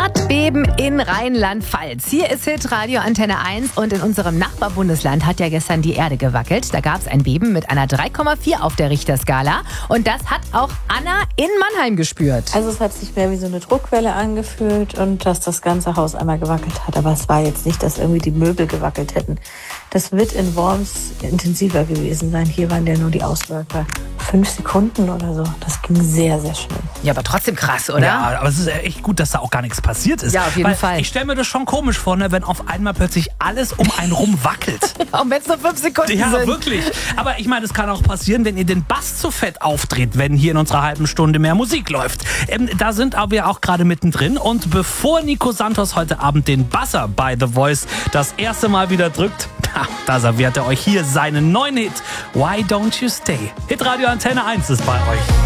Erdbeben in Rheinland-Pfalz. Hier ist Hitradio Antenne 1 und in unserem Nachbarbundesland hat ja gestern die Erde gewackelt. Da gab es ein Beben mit einer 3,4 auf der Richterskala und das hat auch Anna in Mannheim gespürt. Also es hat sich mehr wie so eine Druckwelle angefühlt und dass das ganze Haus einmal gewackelt hat. Aber es war jetzt nicht, dass irgendwie die Möbel gewackelt hätten. Das wird in Worms intensiver gewesen sein. Hier waren ja nur die Auswirkungen 5 Sekunden oder so. Das ging sehr, sehr schnell. Ja, aber trotzdem krass, oder? Ja, aber es ist echt gut, dass da auch gar nichts passiert ist. Ja, auf jeden Fall. Ich stelle mir das schon komisch vor, ne, wenn auf einmal plötzlich alles um einen rum wackelt. Und wenn es nur 5 Sekunden Ja, sind. wirklich. Aber ich meine, es kann auch passieren, wenn ihr den Bass zu fett aufdreht, wenn hier in unserer halben Stunde mehr Musik läuft. Da sind wir auch gerade mittendrin. Und bevor Nico Santos heute Abend den Buzzer bei The Voice das erste Mal wieder drückt, da serviert er euch hier seinen neuen Hit. Why Don't You Stay? Hitradio Antenne 1 ist bei euch.